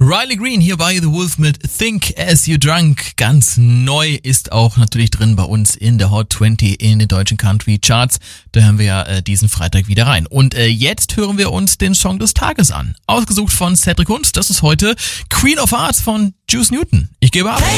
Riley Green hier bei The Wolf mit Think As You Drunk. Ganz neu ist auch natürlich drin bei uns in der Hot 20 in den deutschen Country Charts. Da hören wir ja diesen Freitag wieder rein. Und jetzt hören wir uns den Song des Tages an. Ausgesucht von Cedric Hunz. Das ist heute Queen of Hearts von Juice Newton. Ich gebe ab.